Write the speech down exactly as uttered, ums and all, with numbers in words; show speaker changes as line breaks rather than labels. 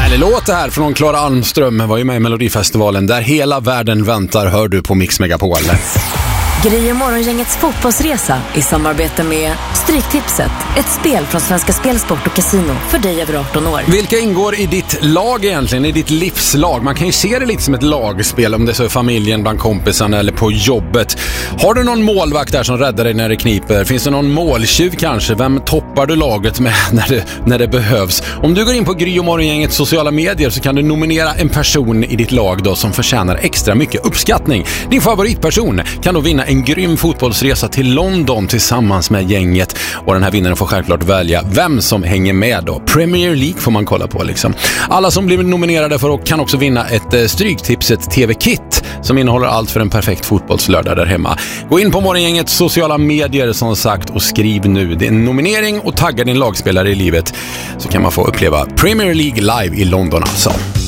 Härlig låt det här från Klara Almström. Var ju med i Melodifestivalen där hela världen väntar, hör du på Mix Megapol.
Gry och morgongängets fotbollsresa i samarbete med Stryktipset, ett spel från Svenska Spelsport och Casino för dig över arton år.
Vilka ingår i ditt lag egentligen, i ditt livslag? Man kan ju se det lite som ett lagspel, om det är så i familjen, bland kompisarna eller på jobbet. Har du någon målvakt där som räddar dig när det kniper? Finns det någon måltjuv kanske? Vem toppar du laget med när det, när det behövs? Om du går in på Gry och morgongängets sociala medier så kan du nominera en person i ditt lag då som förtjänar extra mycket uppskattning. Din favoritperson kan då vinna en grym fotbollsresa till London tillsammans med gänget. Och den här vinnaren får självklart välja vem som hänger med då. Premier League får man kolla på liksom. Alla som blir nominerade för och kan också vinna ett eh, Stryktipset T V-kit som innehåller allt för en perfekt fotbollslördag där hemma. Gå in på morgongängets sociala medier som sagt och skriv nu din nominering och tagga din lagspelare i livet, så kan man få uppleva Premier League live i London alltså.